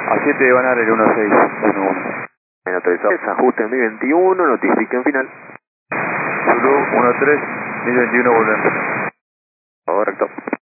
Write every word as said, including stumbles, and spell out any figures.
A siete van a dar el uno seis uno uno. En autorizado. Ajuste en mil veintiuno, notifiquen final. Zulu uno tres, mil veintiuno volvemos. Correcto.